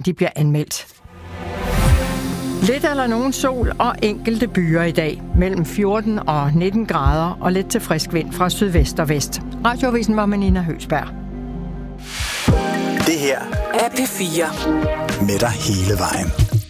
de bliver anmeldt. Lidt eller nogen sol og enkelte byer i dag. Mellem 14 og 19 grader og lidt til frisk vind fra sydvest og vest. Radioavisen var med Nina Høgsberg. Det her er P4. Med dig hele vejen.